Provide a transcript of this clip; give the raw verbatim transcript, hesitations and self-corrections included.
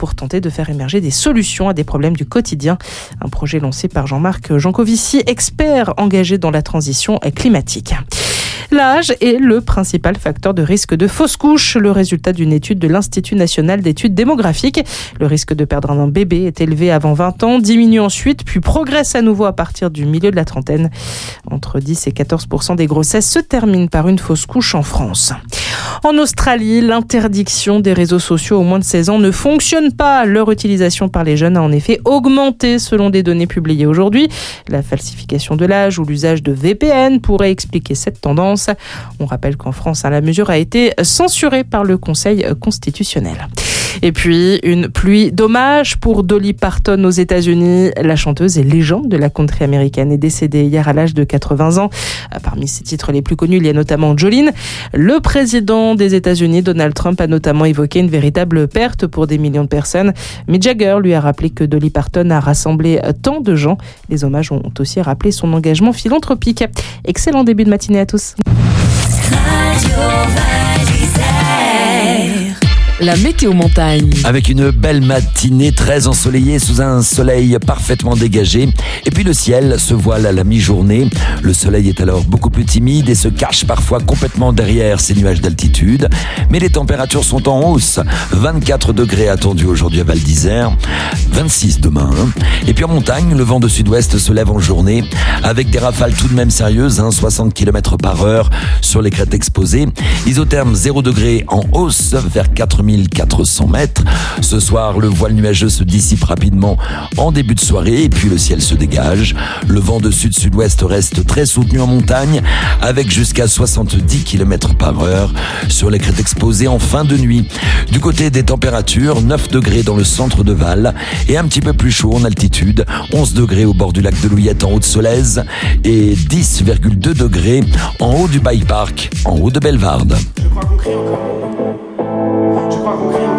pour tenter de faire émerger des solutions à des problèmes du quotidien. Un projet lancé par Jean-Marc Jancovici, expert engagé dans la transition climatique. L'âge est le principal facteur de risque de fausse couche. Le résultat d'une étude de l'Institut national d'études démographiques. Le risque de perdre un bébé est élevé avant vingt ans, diminue ensuite, puis progresse à nouveau à partir du milieu de la trentaine. Entre dix et quatorze pour cent des grossesses se terminent par une fausse couche en France. En Australie, l'interdiction des réseaux sociaux aux moins de seize ans ne fonctionne pas. Leur utilisation par les jeunes a en effet augmenté selon des données publiées aujourd'hui. La falsification de l'âge ou l'usage de V P N pourrait expliquer cette tendance. On rappelle qu'en France, la mesure a été censurée par le Conseil constitutionnel. Et puis, une pluie d'hommages pour Dolly Parton aux États-Unis. La chanteuse et légende de la country américaine est décédée hier à l'âge de quatre-vingts ans. Parmi ses titres les plus connus, il y a notamment Jolene. Le président des États-Unis, Donald Trump, a notamment évoqué une véritable perte pour des millions de personnes. Mick Jagger lui a rappelé que Dolly Parton a rassemblé tant de gens. Les hommages ont aussi rappelé son engagement philanthropique. Excellent début de matinée à tous. La météo montagne. Avec une belle matinée très ensoleillée sous un soleil parfaitement dégagé. Et puis le ciel se voile à la mi-journée. Le soleil est alors beaucoup plus timide et se cache parfois complètement derrière ces nuages d'altitude. Mais les températures sont en hausse. vingt-quatre degrés attendus aujourd'hui à Val d'Isère. vingt-six demain. Et puis en montagne, le vent de sud-ouest se lève en journée. Avec des rafales tout de même sérieuses, hein, soixante kilomètres par heure sur les crêtes exposées. Isotherme zéro degré en hausse vers quatre mille quatre cents mètres. Ce soir, le voile nuageux se dissipe rapidement en début de soirée et puis le ciel se dégage. Le vent de sud-sud-ouest reste très soutenu en montagne avec jusqu'à soixante-dix kilomètres par heure sur les crêtes exposées en fin de nuit. Du côté des températures, neuf degrés dans le centre de Val et un petit peu plus chaud en altitude, onze degrés au bord du lac de Louillette en Haute-Solèze et dix virgule deux degrés en haut du Bike Park, en haut de Bellevarde. Je crois qu'on crie encore.